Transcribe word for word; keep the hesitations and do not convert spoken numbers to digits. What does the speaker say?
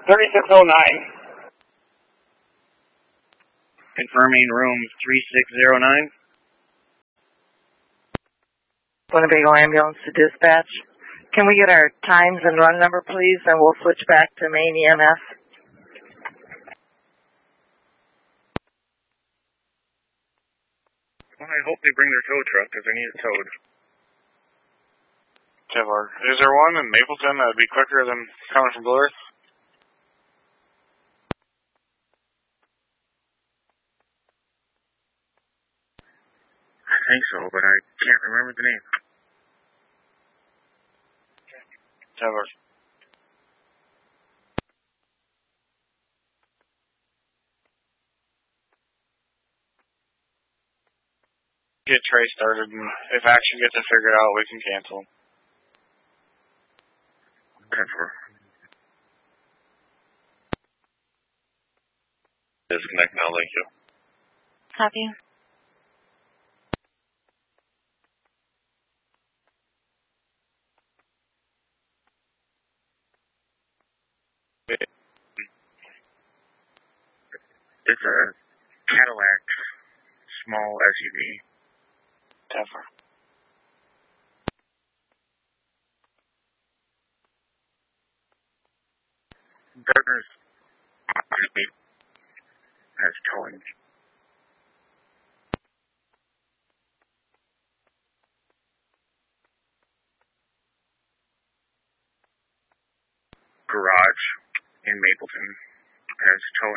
thirty-six oh nine. Confirming room three six zero nine. Winnebago ambulance to dispatch. Can we get our times and run number, please, and we'll switch back to main E M S. Well, I hope they bring their tow truck because they need it towed. Kevlar, is there one in Mapleton that would be quicker than coming from Blue Earth? I think so, but I can't remember the name. Kevlar. Get Trey started, and if action gets it figured out, we can cancel. ten four. Disconnect now, thank you. Copy. It's a Cadillac small S U V. Kevlar. Gardner's has towing. Garage in Mapleton has towing.